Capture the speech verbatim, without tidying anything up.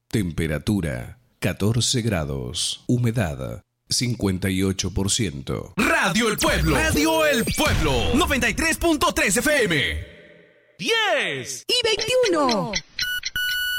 Temperatura catorce grados. Humedad cincuenta y ocho por ciento. Radio El Pueblo. Radio El Pueblo. noventa y tres punto tres F M. diez y veintiuno.